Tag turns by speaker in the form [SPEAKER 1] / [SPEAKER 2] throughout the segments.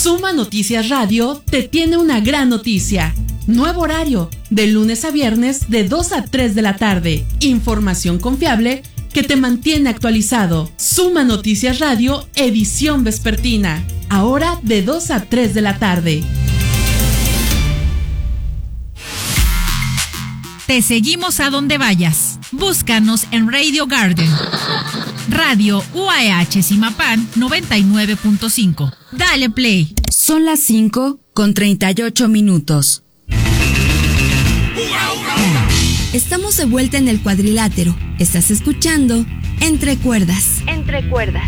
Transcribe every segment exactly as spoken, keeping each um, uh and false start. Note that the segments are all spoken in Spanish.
[SPEAKER 1] Suma Noticias Radio te tiene una gran noticia. Nuevo horario, de lunes a viernes de dos a tres de la tarde. Información confiable que te mantiene actualizado. Suma Noticias Radio, edición vespertina. Ahora de dos a tres de la tarde.
[SPEAKER 2] Te seguimos a donde vayas. Búscanos en Radio Garden. Radio U A H Zimapán noventa y nueve punto cinco. Dale play.
[SPEAKER 3] Son las cinco con treinta y ocho minutos. Estamos de vuelta en el cuadrilátero. Estás escuchando Entre Cuerdas. Entre Cuerdas.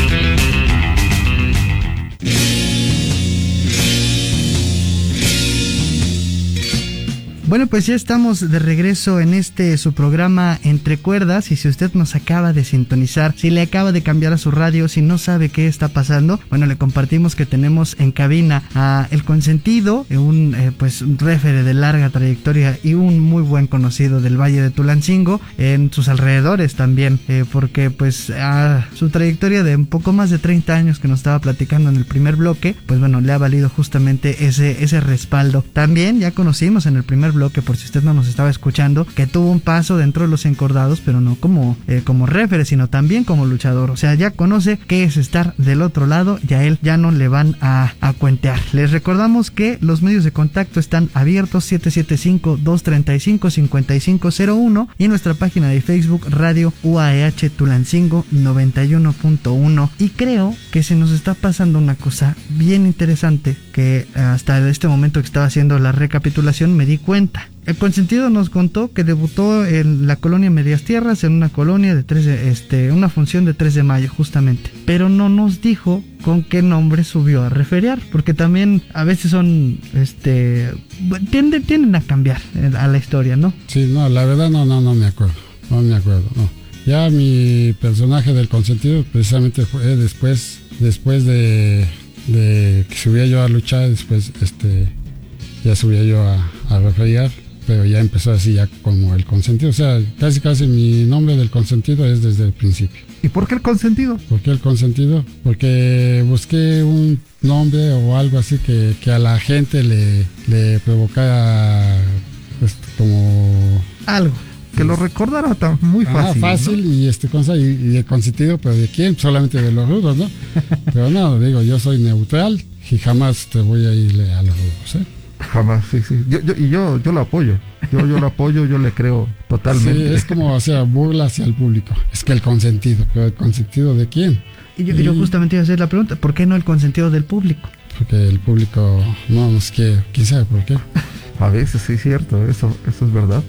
[SPEAKER 4] Bueno, pues ya estamos de regreso en este su programa Entre Cuerdas, y si usted nos acaba de sintonizar, si le acaba de cambiar a su radio, si no sabe qué está pasando, bueno, le compartimos que tenemos en cabina a El Consentido, un eh, pues un réfere de larga trayectoria y un muy buen conocido del Valle de Tulancingo, en sus alrededores también, eh, porque pues a su trayectoria de un poco más de treinta años que nos estaba platicando en el primer bloque, pues bueno, le ha valido justamente ese, ese respaldo. También ya conocimos en el primer bloque, que por si usted no nos estaba escuchando, que tuvo un paso dentro de los encordados, pero no como, eh, como réfere, sino también como luchador. O sea, ya conoce qué es estar del otro lado, y a él ya no le van a, a cuentear. Les recordamos que los medios de contacto están abiertos: siete siete cinco, dos tres cinco, cinco cinco cero uno, y nuestra página de Facebook Radio U A H Tulancingo noventa y uno punto uno. Y creo que se nos está pasando una cosa bien interesante, que hasta este momento que estaba haciendo la recapitulación me di cuenta. El Consentido nos contó que debutó en la colonia Medias Tierras, en una colonia de tres de, este, una función de tres de mayo justamente, pero no nos dijo con qué nombre subió a referiar, porque también a veces son, este, tienden, tienden a cambiar a la historia, ¿no?
[SPEAKER 5] Sí, no, la verdad no, no, no me acuerdo, no me acuerdo, no. Ya mi personaje del Consentido precisamente fue después, después de, de que subía yo a luchar, después, este, ya subía yo a, a referiar, pero ya empezó así ya como El Consentido. O sea, casi casi mi nombre del Consentido es desde el principio.
[SPEAKER 6] ¿Y por qué El Consentido?
[SPEAKER 5] ¿Por qué El Consentido? Porque busqué un nombre o algo así que, que a la gente le, le provocara pues, como...
[SPEAKER 6] algo. Que lo recordara tan muy fácil.
[SPEAKER 5] Ah, fácil, ¿no? Y este cosa, y, y el consentido, pero ¿de quién? Solamente de los rudos, ¿no? Pero no, digo, yo soy neutral y jamás te voy a ir a los rudos, ¿eh?
[SPEAKER 6] Jamás, sí, sí. Yo, yo, y yo, yo lo apoyo. Yo, yo lo apoyo, yo le creo totalmente.
[SPEAKER 5] Sí, es como, o sea, burla hacia el público. Es que el consentido, pero ¿el consentido de quién?
[SPEAKER 4] Y yo, y yo justamente iba a hacer la pregunta, ¿por qué no el consentido del público?
[SPEAKER 5] Porque el público no nos quiere, quién sabe por qué.
[SPEAKER 6] A veces sí es cierto, eso, eso es verdad.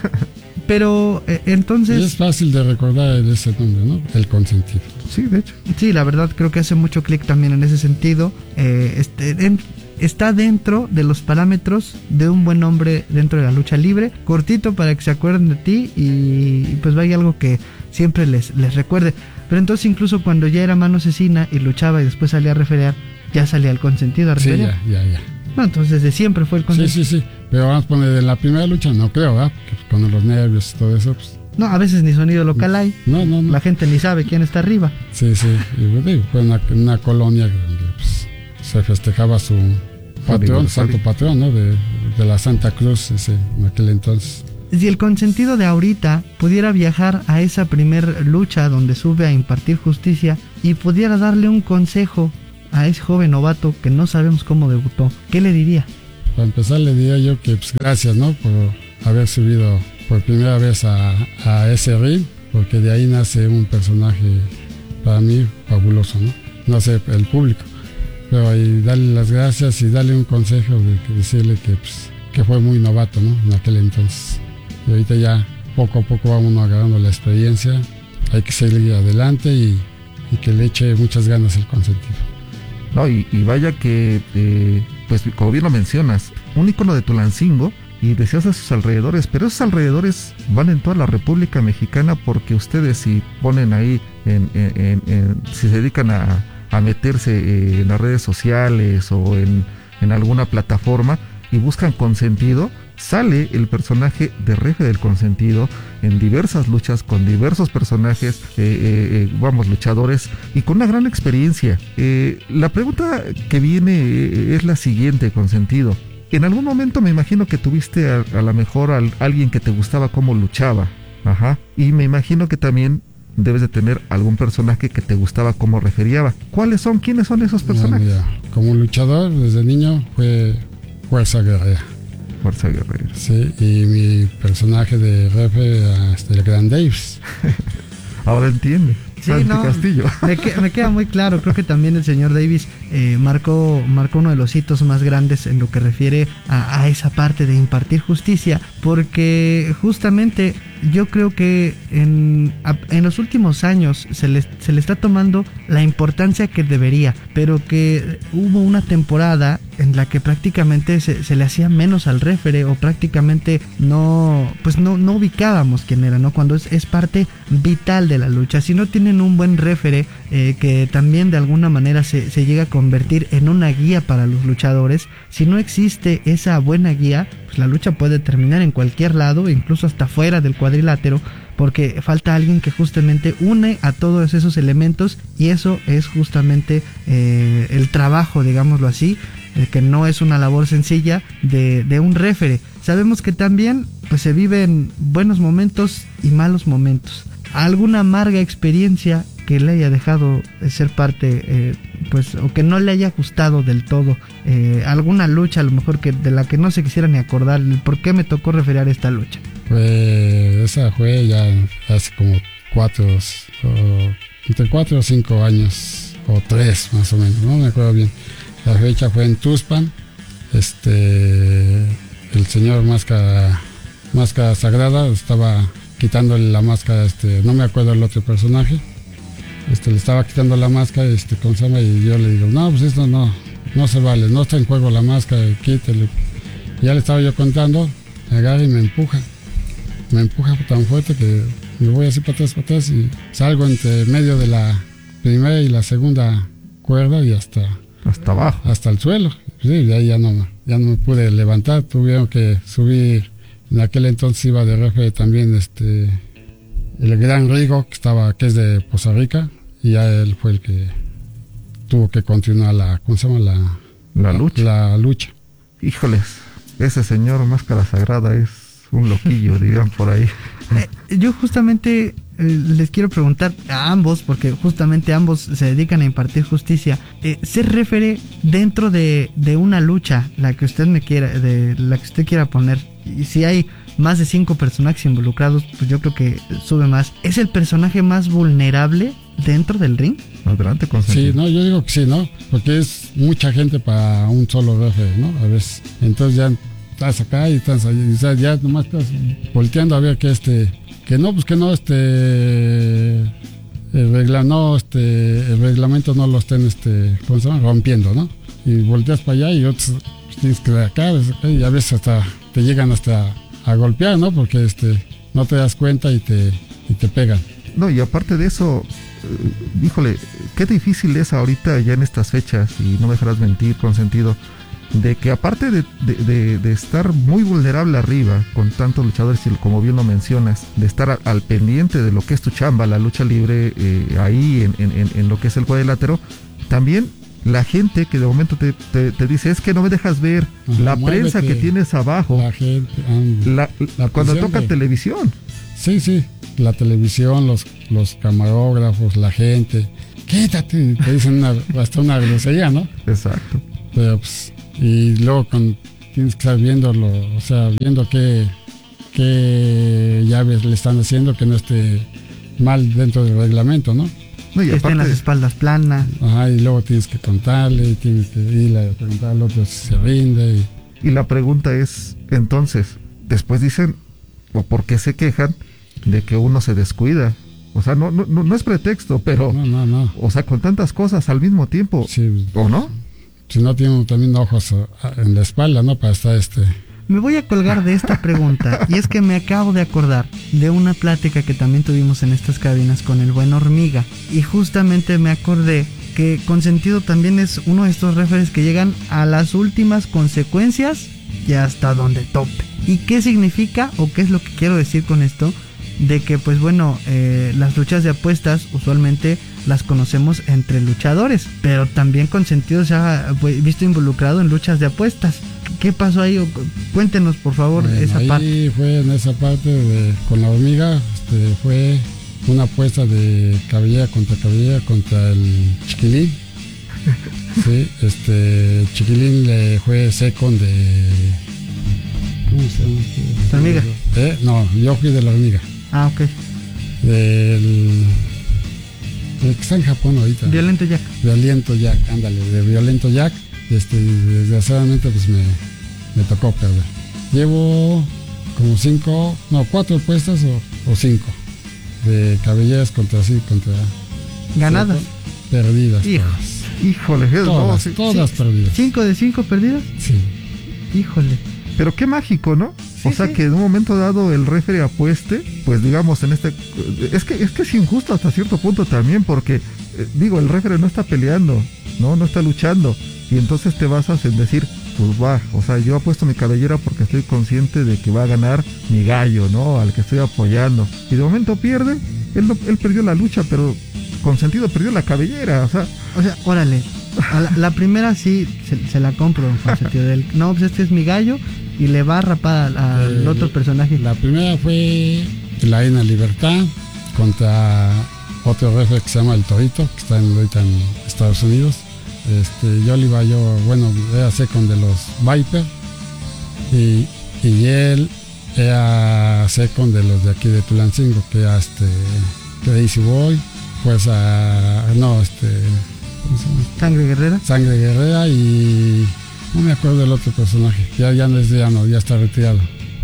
[SPEAKER 4] Pero eh, entonces...
[SPEAKER 5] Y es fácil de recordar ese nombre, ¿no? El Consentido.
[SPEAKER 6] Sí, de hecho.
[SPEAKER 4] Sí, la verdad creo que hace mucho clic también en ese sentido. Eh, este, en, está dentro de los parámetros de un buen nombre dentro de la lucha libre. Cortito para que se acuerden de ti y, y pues vaya algo que siempre les, les recuerde. Pero entonces incluso cuando ya era mano asesina y luchaba y después salía a referear, ya salía el Consentido a referear.
[SPEAKER 5] Sí, ya, ya, ya.
[SPEAKER 4] No, entonces de siempre fue el Consentido.
[SPEAKER 5] Sí, sí, sí. Pero vamos a poner de la primera lucha, no creo, ¿verdad? Porque con los nervios y todo eso, pues...
[SPEAKER 4] No, a veces ni sonido local hay.
[SPEAKER 5] No, no, no.
[SPEAKER 4] La gente ni sabe quién está arriba.
[SPEAKER 5] Sí, sí. Y pues, digo, fue una, una colonia donde pues, se festejaba su patrón, santo patrón, ¿no? De, de la Santa Cruz ese, en aquel entonces.
[SPEAKER 4] Si el Consentido de ahorita pudiera viajar a esa primer lucha donde sube a impartir justicia y pudiera darle un consejo a ese joven novato que no sabemos cómo debutó, ¿qué le diría?
[SPEAKER 5] Para empezar le diría yo que pues gracias, ¿no? Por haber subido por primera vez a, a ese ring, porque de ahí nace un personaje para mí fabuloso, ¿no? Nace el público, pero ahí darle las gracias y darle un consejo de que decirle que, pues, que fue muy novato, ¿no? En aquel entonces. Y ahorita ya poco a poco va uno agarrando la experiencia, hay que seguir adelante y, y que le eche muchas ganas el Consentido.
[SPEAKER 6] No, y, y vaya que, eh, pues como bien lo mencionas, un ícono de Tulancingo, y decías a sus alrededores, pero esos alrededores van en toda la República Mexicana, porque ustedes si ponen ahí, en, en, en, en, si se dedican a, a meterse en las redes sociales o en, en alguna plataforma y buscan Consentido, sale el personaje de Refe del Consentido en diversas luchas con diversos personajes, eh, eh, vamos, luchadores, y con una gran experiencia. Eh, la pregunta que viene eh, es la siguiente, Consentido. En algún momento me imagino que tuviste a, a lo mejor a alguien que te gustaba cómo luchaba, ajá, y me imagino que también debes de tener algún personaje que te gustaba cómo referiaba. ¿Cuáles son? ¿Quiénes son esos personajes?
[SPEAKER 5] Ya, ya. Como luchador desde niño fue Fuerza Guerrera.
[SPEAKER 6] Fuerza Guerrera.
[SPEAKER 5] Sí, y mi personaje de Refe, este, el Gran Davis.
[SPEAKER 6] Ahora entiende.
[SPEAKER 4] Sí, no, Castillo. Me, que, me queda muy claro. Creo que también el señor Davis eh, marcó, marcó uno de los hitos más grandes en lo que refiere a, a esa parte de impartir justicia, porque justamente yo creo que en, en los últimos años se le, se le está tomando la importancia que debería, pero que hubo una temporada en la que prácticamente se, se le hacía menos al réfere, o prácticamente no, pues no, no ubicábamos quién era, ¿no? Cuando es, es parte vital de la lucha. Si no tienen un buen réfere eh, que también de alguna manera se, se llega a convertir en una guía para los luchadores, si no existe esa buena guía, pues la lucha puede terminar en cualquier lado, incluso hasta fuera del cuadrilátero, porque falta alguien que justamente une a todos esos elementos, y eso es justamente eh, el trabajo, digámoslo así, eh, que no es una labor sencilla de, de un réfere. Sabemos que también pues se viven buenos momentos y malos momentos. Alguna amarga experiencia que le haya dejado de ser parte, eh, pues, o que no le haya gustado del todo, eh, alguna lucha a lo mejor que de la que no se quisiera ni acordar, ¿por qué me tocó referir a esta lucha?
[SPEAKER 5] Pues esa fue ya hace como cuatro, o, entre cuatro o cinco años, o tres más o menos, no me acuerdo bien. La fecha fue en Tuxpan, este, el señor Máscara, Máscara Sagrada estaba quitándole la máscara, este, no me acuerdo el otro personaje, este, le estaba quitando la máscara, este, ¿cómo se llama? Y yo le digo, no, pues esto no, no se vale, no está en juego la máscara, quítele. Y ya le estaba yo contando, me agarra y me empuja, me empuja tan fuerte que me voy así para atrás, para atrás, y salgo entre medio de la primera y la segunda cuerda y hasta,
[SPEAKER 6] hasta abajo,
[SPEAKER 5] hasta el suelo. Sí, de ahí ya no, ya no me pude levantar, tuvieron que subir. En aquel entonces iba de refe también este el Gran Rigo, que estaba, que es de Poza Rica, y ya él fue el que tuvo que continuar la, ¿cómo se llama? La,
[SPEAKER 6] la lucha.
[SPEAKER 5] La lucha.
[SPEAKER 6] Híjoles, ese señor Máscara Sagrada es un loquillo, digan por ahí.
[SPEAKER 4] Eh, yo justamente eh, les quiero preguntar a ambos, porque justamente ambos se dedican a impartir justicia. Eh, ser réfere dentro de, de una lucha, la que usted me quiera, de la que usted quiera poner, y si hay más de cinco personajes involucrados, pues yo creo que sube más. ¿Es el personaje más vulnerable dentro del ring?
[SPEAKER 6] Adelante, Consentido.
[SPEAKER 5] Sí, no, yo digo que sí, ¿no? Porque es mucha gente para un solo réfere, ¿no? A veces, entonces ya estás acá y estás allá, o sea, ya nomás estás volteando a ver que este, que no, pues que no, este, el regla, no, este, el reglamento no lo estén, este, ¿cómo se llama? Rompiendo, ¿no? Y volteas para allá y otros pues, tienes que ver acá, ves acá, y a veces hasta te llegan hasta a golpear, ¿no? Porque este, no te das cuenta y te, y te pegan.
[SPEAKER 6] No, y aparte de eso, eh, híjole, qué difícil es ahorita ya en estas fechas, y no me dejarás mentir, Consentido, de que aparte de, de, de, de estar muy vulnerable arriba con tantos luchadores, y como bien lo mencionas, de estar a, al pendiente de lo que es tu chamba, la lucha libre, eh, ahí en, en, en lo que es el cuadrilátero, también la gente que de momento te, te, te dice, es que no me dejas ver, ajá, la prensa que tienes abajo,
[SPEAKER 5] la gente, um,
[SPEAKER 6] la, la cuando toca de... televisión.
[SPEAKER 5] Sí, sí, la televisión, los, los camarógrafos, la gente, quítate, te dicen una, hasta una grosería, ¿no?
[SPEAKER 6] Exacto.
[SPEAKER 5] Pero pues, y luego con, tienes que estar viéndolo, o sea, viendo qué, qué llaves le están haciendo que no esté mal dentro del reglamento, ¿no?
[SPEAKER 6] No, y
[SPEAKER 4] que
[SPEAKER 6] aparte,
[SPEAKER 4] estén las espaldas planas.
[SPEAKER 5] Ajá, y luego tienes que contarle, tienes que ir a preguntar al otro si se rinde. Y...
[SPEAKER 6] y la pregunta es, entonces, después dicen, o por qué se quejan de que uno se descuida. O sea, no, no, no es pretexto, pero,
[SPEAKER 5] no, no, no.
[SPEAKER 6] O sea, con tantas cosas al mismo tiempo,
[SPEAKER 5] sí,
[SPEAKER 6] ¿o no?
[SPEAKER 5] Si no tiene también ojos en la espalda, ¿no? Para estar este...
[SPEAKER 4] Me voy a colgar de esta pregunta, y es que me acabo de acordar de una plática que también tuvimos en estas cabinas con el buen Hormiga, y justamente me acordé que Consentido también es uno de estos referees que llegan a las últimas consecuencias y hasta donde tope. ¿Y qué significa o qué es lo que quiero decir con esto? De que pues bueno, eh, las luchas de apuestas usualmente las conocemos entre luchadores, pero también Consentido se ha pues, visto involucrado en luchas de apuestas. ¿Qué pasó ahí? Cuéntenos por favor, bueno, esa
[SPEAKER 5] ahí
[SPEAKER 4] parte.
[SPEAKER 5] Fue en esa parte de, con la hormiga, este, fue una apuesta de cabellera contra cabellera contra el Chiquilín. Sí, este Chiquilín le fue second de... ¿Cómo se llama?
[SPEAKER 4] ¿La hormiga?
[SPEAKER 5] ¿Eh? No, yo fui de la hormiga.
[SPEAKER 4] Ah, ok.
[SPEAKER 5] Del... El que está en Japón ahorita.
[SPEAKER 4] Violento Jack.
[SPEAKER 5] Violento Jack, ándale, de Violento Jack. Este, desgraciadamente pues me, me tocó perder. Llevo como cinco, no, cuatro apuestas o, o cinco. De cabelleras contra sí, contra...
[SPEAKER 4] ¿Ganadas?
[SPEAKER 5] Perdidas.
[SPEAKER 4] Hijo.
[SPEAKER 5] Todas.
[SPEAKER 6] Híjole,
[SPEAKER 5] Todas,
[SPEAKER 6] no, sí,
[SPEAKER 5] todas
[SPEAKER 6] sí.
[SPEAKER 5] perdidas.
[SPEAKER 4] ¿Cinco de cinco perdidas?
[SPEAKER 5] Sí.
[SPEAKER 4] Híjole.
[SPEAKER 6] Pero qué mágico, ¿no?
[SPEAKER 4] Sí,
[SPEAKER 6] o sea,
[SPEAKER 4] sí.
[SPEAKER 6] que en un momento dado el referee apueste, pues digamos en este... Es que es que es injusto hasta cierto punto también, porque, eh, digo, el referee no está peleando, ¿no? No está luchando. Y entonces te basas en decir, pues va, o sea, yo apuesto mi cabellera porque estoy consciente de que va a ganar mi gallo, ¿no? Al que estoy apoyando. Y de momento pierde, él, no, él perdió la lucha, pero Consentido perdió la cabellera, o sea...
[SPEAKER 4] O sea, órale. A la, la primera sí se, se la compro, Consentido. Del, no, pues este es mi gallo y le va a rapar al, al
[SPEAKER 5] Eh,
[SPEAKER 4] otro personaje.
[SPEAKER 5] La primera fue la Ina Libertad contra otro referee que se llama El Torito, que está en, ahorita en Estados Unidos. Este, yo le iba yo, bueno, era second de los Viper y, y él era second de los de aquí de Tulancingo, que era este Crazy Boy, pues a, no, este, ¿cómo se llama?
[SPEAKER 4] Sangre Guerrera.
[SPEAKER 5] Sangre Guerrera y no me acuerdo del otro personaje, ya, ya no es ya no, ya está retirado.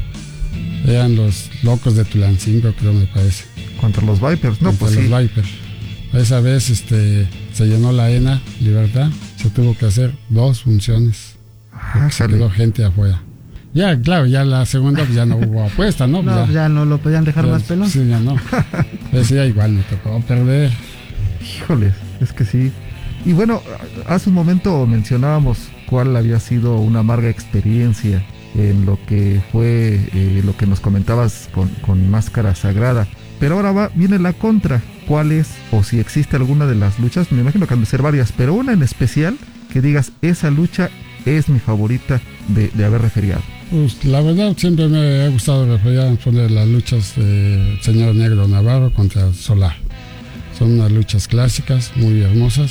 [SPEAKER 5] Eran los locos de Tulancingo, creo me parece.
[SPEAKER 6] Contra los Vipers, no,
[SPEAKER 5] Contra
[SPEAKER 6] pues
[SPEAKER 5] los
[SPEAKER 6] sí.
[SPEAKER 5] Viper. Esa vez este, se llenó la ENA Libertad, se tuvo que hacer dos funciones,
[SPEAKER 6] Ah,
[SPEAKER 5] se
[SPEAKER 6] sale.
[SPEAKER 5] quedó gente afuera. Ya, claro, ya la segunda pues ya no hubo apuesta, ¿no?
[SPEAKER 4] No,
[SPEAKER 5] ya,
[SPEAKER 4] ya no lo podían dejar
[SPEAKER 5] ya,
[SPEAKER 4] más pelón.
[SPEAKER 5] Sí, ya no. Ese ya igual me tocó perder.
[SPEAKER 6] Híjole, es que sí. Y bueno, hace un momento mencionábamos cuál había sido una amarga experiencia en lo que fue eh, lo que nos comentabas con, con Máscara Sagrada. Pero ahora va, viene la contra. ¿Cuál es, o si existe alguna de las luchas? Me imagino que han de ser varias, pero una en especial que digas, esa lucha es mi favorita de, de haber referiado.
[SPEAKER 5] Pues la verdad siempre me ha gustado referir sobre las luchas de Señor Negro Navarro contra Solar. Son unas luchas clásicas, muy hermosas,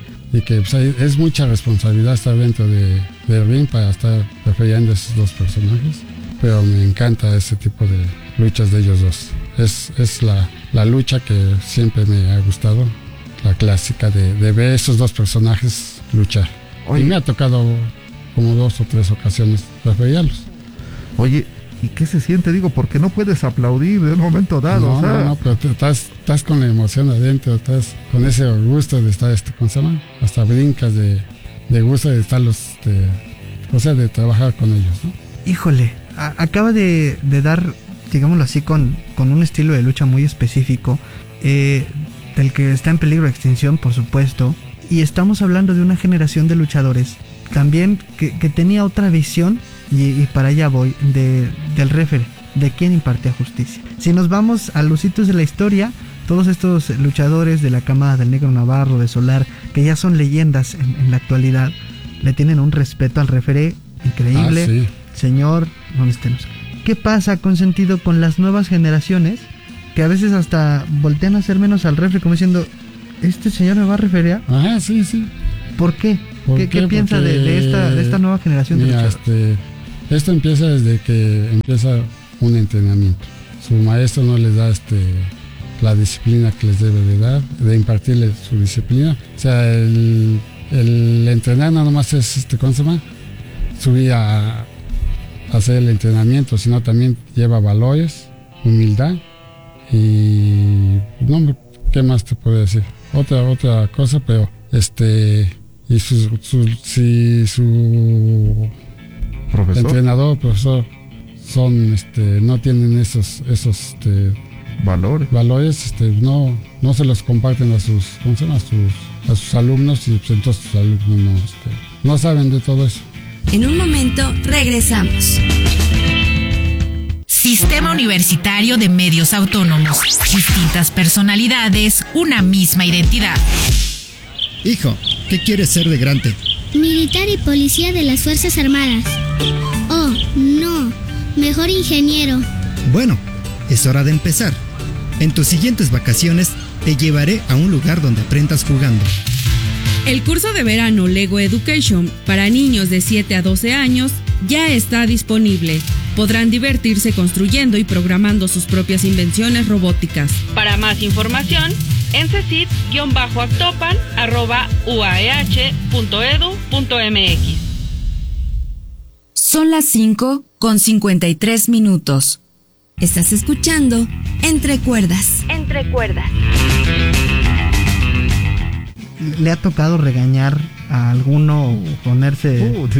[SPEAKER 5] y que pues, hay, es mucha responsabilidad estar dentro de, de ring para estar refiriendo a esos dos personajes, pero me encanta ese tipo de luchas de ellos dos. Es, es la, la lucha que siempre me ha gustado, la clásica de, de ver esos dos personajes luchar.
[SPEAKER 6] Oye.
[SPEAKER 5] Y me ha tocado como dos o tres ocasiones referirlos.
[SPEAKER 6] Oye, ¿y qué se siente? Digo, porque no puedes aplaudir de un momento dado.
[SPEAKER 5] No,
[SPEAKER 6] o sea,
[SPEAKER 5] no, no, pero tú estás, estás con la emoción adentro, estás con ese gusto de estar, este, ¿cómo se llama? Hasta brincas de, de gusto de estarlos, de, o sea, de trabajar con ellos, ¿no?
[SPEAKER 4] Híjole, a- acaba de, de dar, digámoslo así, con, con un estilo de lucha muy específico, eh, del que está en peligro de extinción, por supuesto, y estamos hablando de una generación de luchadores también que, que tenía otra visión, y, y para allá voy, de, del referee, de quien impartía justicia. Si nos vamos a los hitos de la historia, todos estos luchadores de la camada del Negro Navarro, de Solar, que ya son leyendas en, en la actualidad, le tienen un respeto al referee increíble.
[SPEAKER 5] Ah, sí.
[SPEAKER 4] Señor, ¿dónde estemos? ¿Qué pasa, Consentido, con las nuevas generaciones que a veces hasta voltean a hacer menos al refri, como diciendo, este señor me va a referir?
[SPEAKER 5] Ajá, sí, sí.
[SPEAKER 4] ¿Por qué?
[SPEAKER 5] ¿Por
[SPEAKER 4] ¿Qué,
[SPEAKER 5] qué?
[SPEAKER 4] qué piensa de, de esta de esta nueva generación de
[SPEAKER 5] Mira,
[SPEAKER 4] luchadores?
[SPEAKER 5] este, esto empieza desde que empieza un entrenamiento. Su maestro no les da este la disciplina que les debe de dar, de impartirles su disciplina. O sea, el, el entrenar no nomás es, este, ¿cómo se llama? Subir a, a hacer el entrenamiento, sino también lleva valores, humildad y no, ¿qué más te puedo decir? Otra otra cosa, pero este y su, su si su
[SPEAKER 6] profesor,
[SPEAKER 5] entrenador, profesor son este no tienen esos esos este,
[SPEAKER 6] valores.
[SPEAKER 5] valores, este no no se los comparten a sus ¿cómo se llama? a sus a sus alumnos y pues entonces sus alumnos no, este, no saben de todo eso.
[SPEAKER 3] En un momento regresamos.
[SPEAKER 2] Sistema Universitario de Medios Autónomos. Distintas personalidades, una misma identidad.
[SPEAKER 7] Hijo, ¿qué quieres ser de grande?
[SPEAKER 8] Militar y policía de las Fuerzas Armadas. Oh, no. Mejor ingeniero.
[SPEAKER 7] Bueno, es hora de empezar. En tus siguientes vacaciones te llevaré a un lugar donde aprendas jugando.
[SPEAKER 9] El curso de verano Lego Education para niños de siete a doce años ya está disponible. Podrán divertirse construyendo y programando sus propias invenciones robóticas. Para más información, en cesit guión actopan arroba u a e hache punto edu punto eme equis.
[SPEAKER 3] Son las cinco con cincuenta y tres minutos. Estás escuchando Entre Cuerdas. Entre Cuerdas.
[SPEAKER 4] ¿Le ha tocado regañar a alguno o ponerse...?
[SPEAKER 6] Uh,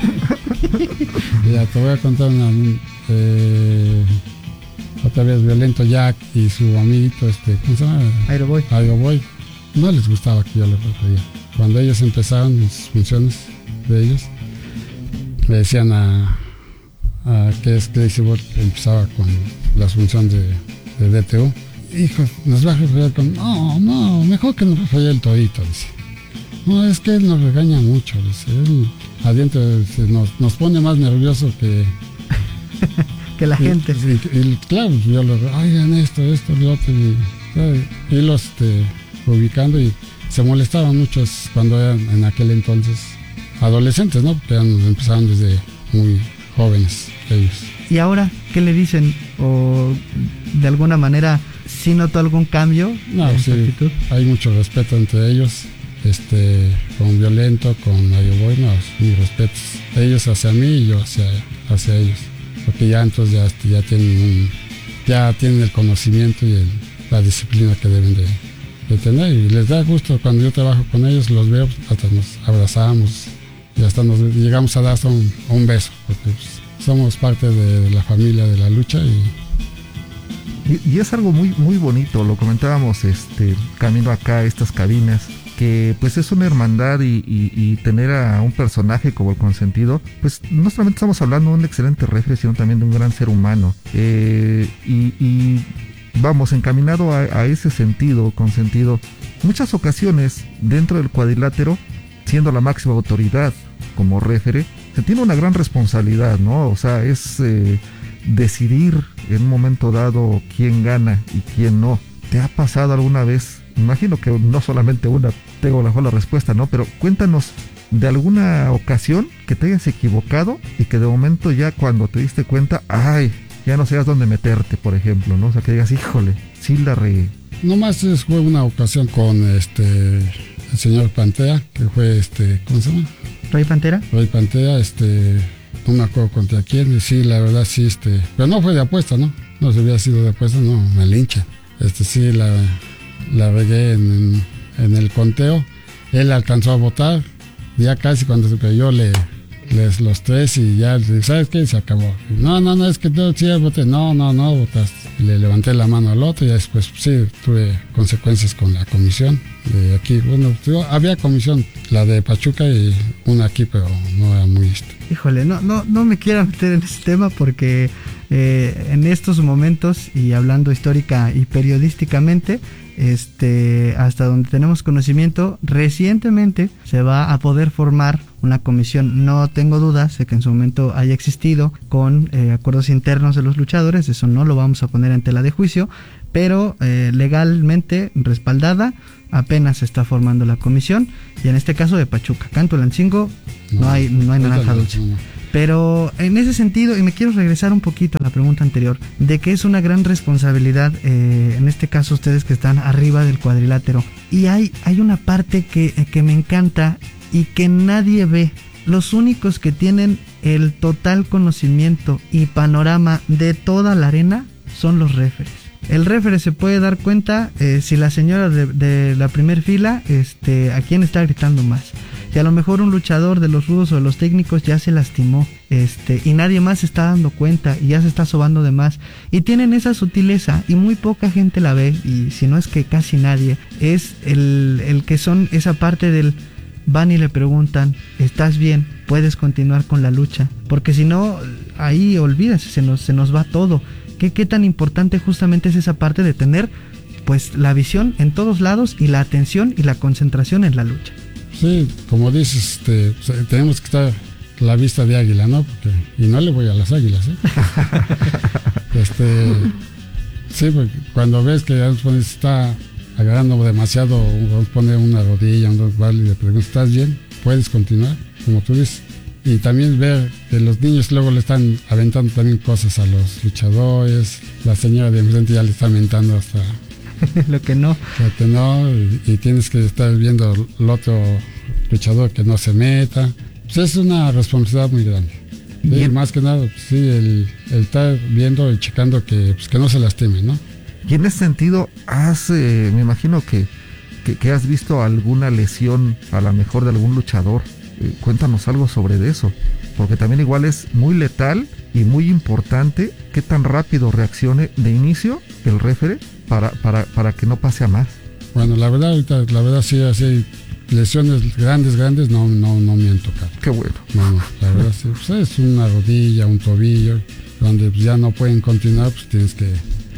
[SPEAKER 5] Ya te voy a contar una... Eh, otra vez Violento Jack y su amiguito, este, ¿cómo se llama?
[SPEAKER 4] Aeroboy.
[SPEAKER 5] Aeroboy. No les gustaba que yo les refería. Cuando ellos empezaron sus funciones de ellos, le decían a... a que es Crazy Bot, que empezaba con las funciones de, de D T U. Hijo, nos va a referir con... No, no, mejor que nos refería el todito, dice. No, es que él nos regaña mucho, dice. Él adentro nos, nos pone más nervioso que...
[SPEAKER 4] que la
[SPEAKER 5] y,
[SPEAKER 4] gente.
[SPEAKER 5] Y, y claro, yo le digo, oigan esto, esto, lo otro. Y, y los este, ubicando y se molestaban muchos cuando eran en aquel entonces adolescentes, ¿no? Porque eran, empezaron desde muy jóvenes ellos.
[SPEAKER 4] ¿Y ahora qué le dicen? ¿O de alguna manera sí notó algún cambio
[SPEAKER 5] no,
[SPEAKER 4] en
[SPEAKER 5] sí,
[SPEAKER 4] su actitud?
[SPEAKER 5] Hay mucho respeto entre ellos, este, con Violento, con Ayoboy, no, mis respetos. Ellos hacia mí y yo hacia, hacia ellos. Porque ya entonces ya, ya tienen un, ya tienen el conocimiento y el, la disciplina que deben de, de tener. Y les da gusto cuando yo trabajo con ellos, los veo, hasta nos abrazamos y hasta nos llegamos a dar hasta un, un beso, porque pues, somos parte de la familia de la lucha y
[SPEAKER 6] Y, y es algo muy muy bonito, lo comentábamos este camino acá a estas cabinas, que pues es una hermandad y, y, y tener a un personaje como el Consentido, pues no solamente estamos hablando de un excelente refri, sino también de un gran ser humano, eh, y, y vamos encaminado a, a ese sentido, Consentido. Muchas ocasiones dentro del cuadrilátero, siendo la máxima autoridad como refere, se tiene una gran responsabilidad, ¿no? O sea, es... Eh, decidir en un momento dado quién gana y quién no. ¿Te ha pasado alguna vez? Imagino que no solamente una, tengo la mejor respuesta, ¿no? Pero cuéntanos de alguna ocasión que te hayas equivocado y que de momento ya cuando te diste cuenta, ay, ya no sabías dónde meterte, por ejemplo, ¿no? O sea, que digas, híjole, sí la regué.
[SPEAKER 5] Nomás fue una ocasión con este el señor Pantea, que fue este, ¿cómo se llama?
[SPEAKER 4] ¿Roy Pantera?
[SPEAKER 5] Roy Pantea, este... no me acuerdo contra quién, y sí, la verdad sí, este, pero no fue de apuesta, ¿no? No se había sido de apuesta, no, me lincha. Este sí, la, la regué en, en, en el conteo, él alcanzó a votar, ya casi cuando se cayó le, les los tres y ya, ¿sabes qué? Se acabó. No, no, no, es que tú sí voté, no, no, no votaste. Le levanté la mano al otro y después sí, tuve consecuencias con la comisión de aquí. Bueno, había comisión, la de Pachuca y una aquí, pero no era muy lista.
[SPEAKER 4] Híjole, no, no, no me quiero meter en ese tema porque eh, en estos momentos, y hablando histórica y periodísticamente, este, hasta donde tenemos conocimiento, recientemente se va a poder formar una comisión. No tengo dudas de que en su momento haya existido con eh, acuerdos internos de los luchadores, eso no lo vamos a poner en tela de juicio, pero eh, legalmente respaldada, apenas se está formando la comisión, y en este caso de Pachuca. Cantulancingo no, no hay, no hay naranja dulce. Pero en ese sentido, y me quiero regresar un poquito a la pregunta anterior, de que es una gran responsabilidad, eh, en este caso ustedes que están arriba del cuadrilátero, y hay, hay una parte que, que me encanta y que nadie ve. Los únicos que tienen el total conocimiento y panorama de toda la arena son los referees. El referee se puede dar cuenta eh, si la señora de, de la primer fila, este, a quién está gritando más. Y a lo mejor un luchador de los rudos o de los técnicos ya se lastimó, este, y nadie más se está dando cuenta y ya se está sobando de más. Y tienen esa sutileza y muy poca gente la ve, y si no es que casi nadie, es el, el que son esa parte del van y le preguntan, ¿estás bien? puedes continuar con la lucha, porque si no, ahí olvídate, se nos, se nos va todo. ¿Qué, qué tan importante justamente es esa parte de tener pues la visión en todos lados y la atención y la concentración en la lucha?
[SPEAKER 5] Sí, como dices, este, tenemos que estar la vista de águila, ¿no? Porque, y no le voy a las águilas, ¿eh? este, sí, porque cuando ves que alguien está agarrando demasiado, vamos a poner una rodilla, un vale, y le preguntas, ¿estás bien? ¿Puedes continuar? Como tú dices. Y también ver que los niños luego le están aventando también cosas a los luchadores, la señora de enfrente ya le está aventando hasta
[SPEAKER 4] lo que no.
[SPEAKER 5] Lo que no, y, y tienes que estar viendo el otro luchador que no se meta. Pues es una responsabilidad muy grande. Y más que nada, pues sí, el, el estar viendo y checando que, pues, que no se lastimen, ¿no?
[SPEAKER 6] Y en ese sentido, has, eh, me imagino que, que, que has visto alguna lesión a lo mejor de algún luchador. Eh, cuéntanos algo sobre eso, porque también igual es muy letal y muy importante qué tan rápido reaccione de inicio el referee para, para, para que no pase a más.
[SPEAKER 5] Bueno, la verdad, ahorita, la verdad sí, así, lesiones grandes, grandes no, no, no me han tocado.
[SPEAKER 6] Qué bueno.
[SPEAKER 5] No, no, la verdad sí, pues es una rodilla, un tobillo, donde ya no pueden continuar, pues tienes que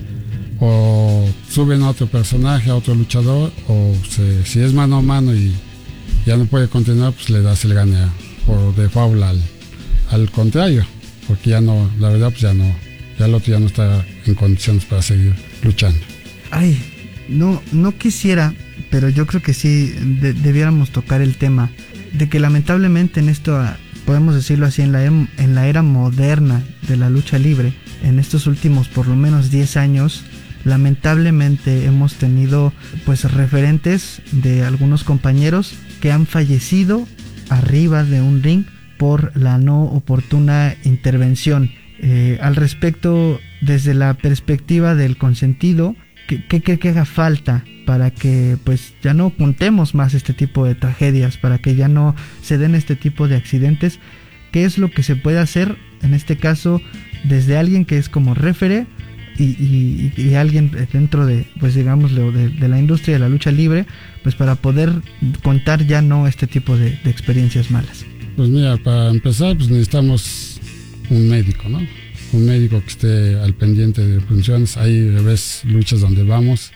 [SPEAKER 5] o suben a otro personaje, a otro luchador, o se, si es mano a mano y ya no puede continuar, pues le das el gane por default al, al contrario, porque ya no, la verdad pues ya no, ya el otro ya no está en condiciones para seguir luchando.
[SPEAKER 4] Ay, no, no quisiera, pero yo creo que sí de, debiéramos tocar el tema de que lamentablemente en esto, podemos decirlo así, en la, en la era moderna de la lucha libre, en estos últimos por lo menos diez años, lamentablemente hemos tenido pues referentes de algunos compañeros que han fallecido arriba de un ring por la no oportuna intervención. Eh, al respecto, desde la perspectiva del consentido, ¿qué cree que haga falta para que pues ya no contemos más este tipo de tragedias, para que ya no se den este tipo de accidentes? ¿Qué es lo que se puede hacer en este caso desde alguien que es como referee y, y, y alguien dentro de, pues digamos, de, de la industria de la lucha libre, pues para poder contar ya no este tipo de, de experiencias malas?
[SPEAKER 5] Pues mira, para empezar, pues necesitamos un médico, ¿no? Un médico que esté al pendiente de funciones. Hay ves luchas donde vamos,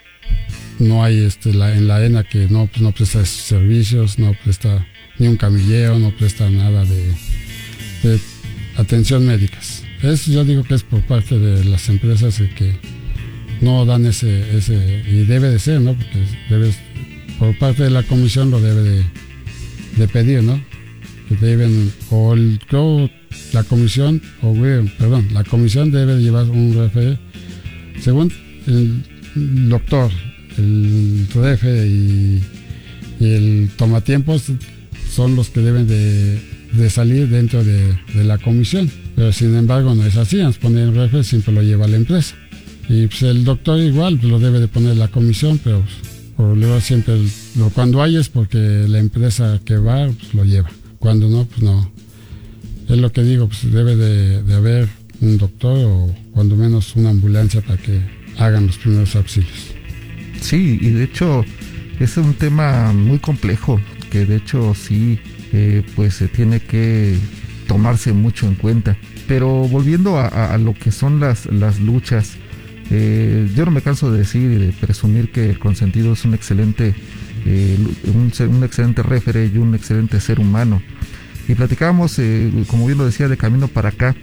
[SPEAKER 5] no hay este la, en la E N A que no, pues no presta servicios, no presta ni un camillero, no presta nada de, de atención médicas. Es, yo digo que es por parte de las empresas que no dan ese, ese y debe de ser, ¿no? Porque debes, por parte de la comisión lo debe de, de pedir, ¿no? Que deben, o el, o la comisión, o perdón, la comisión debe de llevar un referee, según el doctor, el referee y, y el tomatiempos son los que deben de, de salir dentro de, de la comisión. Pero sin embargo no es así, nos ponen referee, siempre lo lleva la empresa. Y pues el doctor igual pues, lo debe de poner la comisión, pero pues, por luego siempre el, lo, cuando hay es porque la empresa que va pues, lo lleva. Cuando no, pues no. Es lo que digo, pues debe de, de haber un doctor o cuando menos una ambulancia para que hagan los primeros auxilios.
[SPEAKER 6] Sí, y de hecho es un tema muy complejo, que de hecho sí, eh, pues se tiene que tomarse mucho en cuenta. Pero volviendo a, a, a lo que son las, las luchas, eh, yo no me canso de decir y de presumir que el consentido es un excelente, eh, un, un excelente referee y un excelente ser humano. Y platicábamos, eh, como bien lo decía, de camino para acá,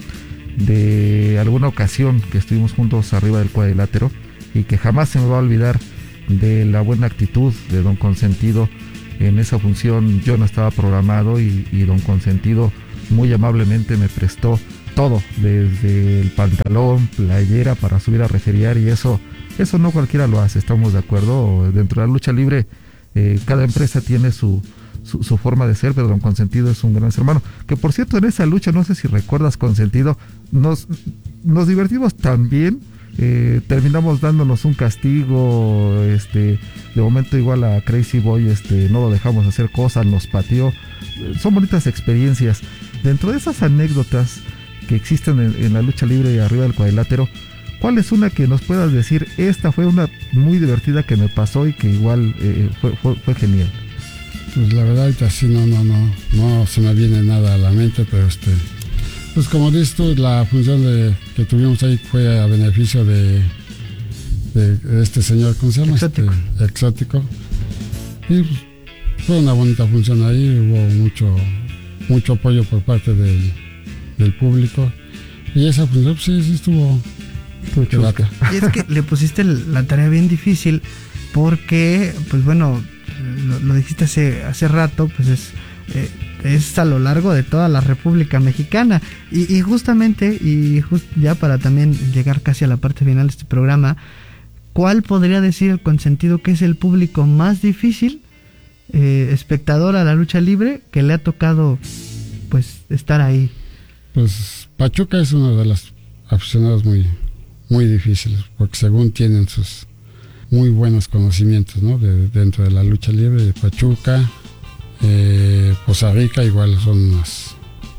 [SPEAKER 6] de alguna ocasión que estuvimos juntos arriba del cuadrilátero y que jamás se me va a olvidar de la buena actitud de don Consentido en esa función. Yo no estaba programado y, y don Consentido muy amablemente me prestó todo, desde el pantalón, playera para subir a referiar, y eso eso no cualquiera lo hace, estamos de acuerdo. Dentro de la lucha libre eh, cada empresa tiene su Su, su forma de ser, pero don Consentido es un gran ser humano. Que por cierto, en esa lucha, no sé si recuerdas, Consentido, nos, nos divertimos también, eh, terminamos dándonos un castigo, este, de momento igual a Crazy Boy, este, no lo dejamos hacer cosas, nos pateó. Son bonitas experiencias. Dentro de esas anécdotas que existen en, en la lucha libre arriba del cuadrilátero, ¿cuál es una que nos puedas decir? Esta fue una muy divertida que me pasó y que igual eh, fue, fue, fue genial.
[SPEAKER 5] Pues la verdad ahorita sí no, no, no, no se me viene nada a la mente, pero este, pues como dices tú, la función de, que tuvimos ahí fue a beneficio de, de, de este señor, ¿cómo se llama?
[SPEAKER 4] Exótico.
[SPEAKER 5] Este, exótico. Y pues, fue una bonita función ahí, hubo mucho, mucho apoyo por parte del, del público. Y esa función pues, sí, sí estuvo, estuvo chulata.
[SPEAKER 4] Y es que le pusiste la tarea bien difícil porque, pues bueno, lo, lo dijiste hace, hace rato, pues es, eh, es a lo largo de toda la República Mexicana. Y, y justamente, y just, ya para también llegar casi a la parte final de este programa, ¿cuál podría decir el consentido que es el público más difícil, eh, espectador a la lucha libre, que le ha tocado pues estar ahí?
[SPEAKER 5] Pues Pachuca es uno de los aficionados muy, muy difíciles, porque según tienen sus muy buenos conocimientos, ¿no? De, dentro de la lucha libre. De Pachuca, eh, Poza Rica igual son unas,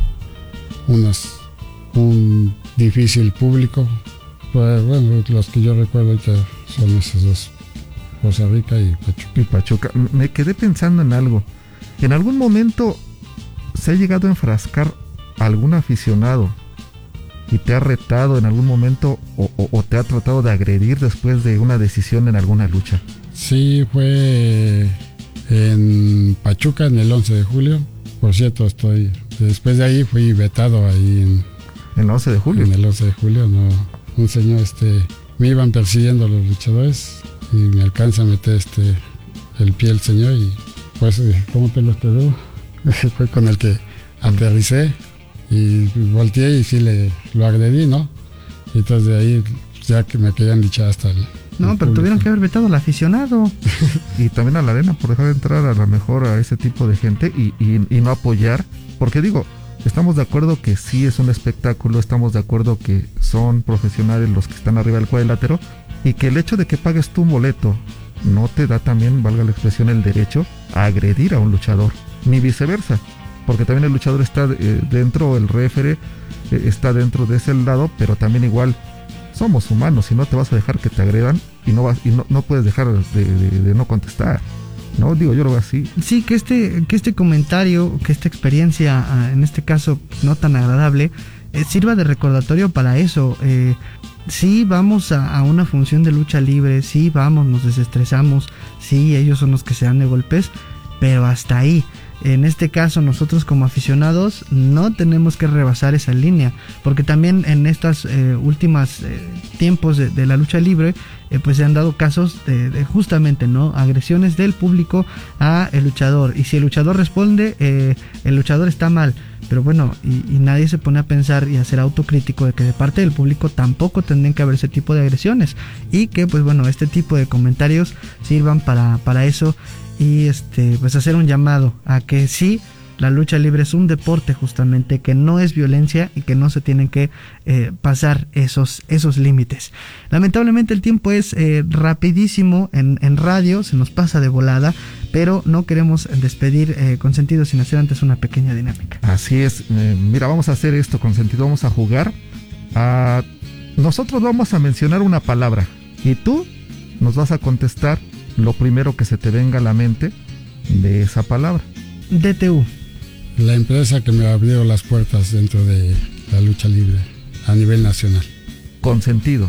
[SPEAKER 5] unas un difícil público. Pues, bueno, los que yo recuerdo ahorita son esos dos, Poza Rica y Pachuca.
[SPEAKER 6] Y Pachuca. Me quedé pensando en algo. En algún momento se ha llegado a enfrascar algún aficionado y te ha retado en algún momento o, o, o te ha tratado de agredir después de una decisión en alguna lucha.
[SPEAKER 5] Sí, fue en Pachuca en el once de julio. Por cierto, estoy después de ahí fui vetado ahí en,
[SPEAKER 6] en el once de julio.
[SPEAKER 5] En el once de julio, no, un señor, este, me iban persiguiendo los luchadores y me alcanza a meter este el pie el señor y pues, ¿cómo te lo quedó? Fue con el que aterricé. Y volteé y sí le lo agredí, ¿no? Y entonces de ahí ya que me querían lichar hasta el...
[SPEAKER 4] No,
[SPEAKER 5] el
[SPEAKER 4] pero
[SPEAKER 5] público.
[SPEAKER 4] Tuvieron que haber vetado al aficionado.
[SPEAKER 6] Y también a la arena por dejar de entrar a lo mejor a ese tipo de gente y, y, y no apoyar. Porque digo, estamos de acuerdo que sí es un espectáculo, estamos de acuerdo que son profesionales los que están arriba del cuadrilátero y que el hecho de que pagues tu boleto no te da también, valga la expresión, el derecho a agredir a un luchador, ni viceversa. Porque también el luchador está eh, dentro, el referee eh, está dentro de ese lado, pero también igual somos humanos y no te vas a dejar que te agredan y no vas y no, no puedes dejar de, de, de no contestar, ¿no? Digo, yo lo veo así.
[SPEAKER 4] Sí, que este, que este comentario, que esta experiencia, en este caso no tan agradable, eh, sirva de recordatorio para eso. Eh, sí, vamos a, a una función de lucha libre, sí, vamos, nos desestresamos, sí, ellos son los que se dan de golpes, pero hasta ahí. En este caso nosotros como aficionados no tenemos que rebasar esa línea, porque también en estos eh, últimos eh, tiempos de, de la lucha libre eh, pues se han dado casos de, de justamente no agresiones del público a el luchador, y si el luchador responde eh, el luchador está mal, pero bueno, y, y nadie se pone a pensar y a ser autocrítico de que de parte del público tampoco tendrían que haber ese tipo de agresiones, y que pues bueno, este tipo de comentarios sirvan para, para eso. Y este pues hacer un llamado a que sí, la lucha libre es un deporte justamente, que no es violencia y que no se tienen que eh, pasar esos, esos límites. Lamentablemente el tiempo es eh, rapidísimo en, en radio, se nos pasa de volada, pero no queremos despedir eh, Consentido sin hacer antes una pequeña dinámica.
[SPEAKER 6] Así es, eh, mira, vamos a hacer esto, Consentido, vamos a jugar. A... Nosotros vamos a mencionar una palabra y tú nos vas a contestar lo primero que se te venga a la mente de esa palabra.
[SPEAKER 4] D T U.
[SPEAKER 5] La empresa que me abrió las puertas dentro de la lucha libre a nivel nacional.
[SPEAKER 6] Consentido.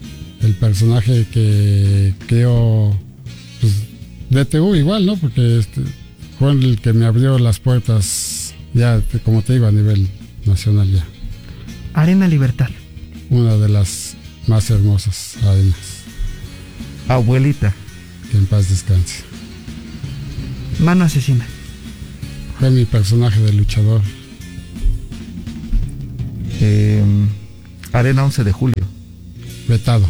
[SPEAKER 5] El personaje que creo, pues, D T U igual, ¿no? Porque este fue el que me abrió las puertas ya, como te digo, a nivel nacional ya.
[SPEAKER 4] Arena Libertad.
[SPEAKER 5] Una de las más hermosas arenas.
[SPEAKER 6] Abuelita.
[SPEAKER 5] Que en paz descanse.
[SPEAKER 4] Mano Asesina.
[SPEAKER 5] Fue mi personaje de luchador.
[SPEAKER 6] Eh, Arena once de julio.
[SPEAKER 5] Vetado.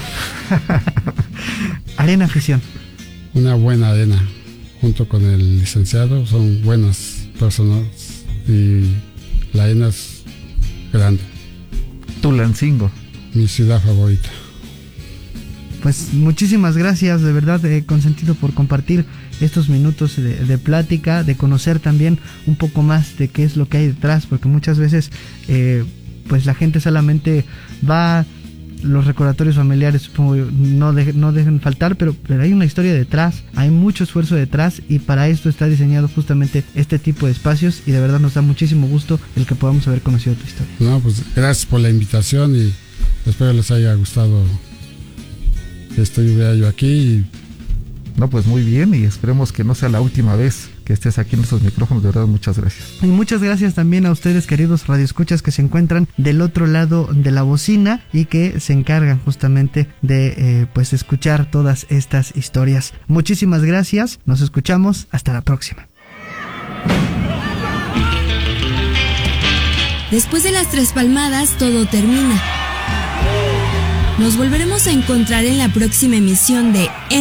[SPEAKER 4] Arena Afición.
[SPEAKER 5] Una buena arena. Junto con el licenciado son buenas personas y la arena es grande.
[SPEAKER 6] Tulancingo.
[SPEAKER 5] Mi ciudad favorita.
[SPEAKER 4] Pues muchísimas gracias, de verdad, eh, Consentido, por compartir estos minutos de, de plática, de conocer también un poco más de qué es lo que hay detrás, porque muchas veces eh, pues la gente solamente va los recordatorios familiares supongo no, de, no dejen faltar, pero, pero hay una historia detrás, hay mucho esfuerzo detrás y para esto está diseñado justamente este tipo de espacios y de verdad nos da muchísimo gusto el que podamos haber conocido tu historia.
[SPEAKER 5] No, pues gracias por la invitación y espero les haya gustado que estuviera yo aquí. Y...
[SPEAKER 6] No, pues muy bien y esperemos que no sea la última vez que estés aquí en estos micrófonos, de verdad muchas gracias.
[SPEAKER 4] Y muchas gracias también a ustedes, queridos radioescuchas, que se encuentran del otro lado de la bocina y que se encargan justamente de eh, pues escuchar todas estas historias. Muchísimas gracias, nos escuchamos, hasta la próxima.
[SPEAKER 3] Después de las tres palmadas, todo termina. Nos volveremos a encontrar en la próxima emisión de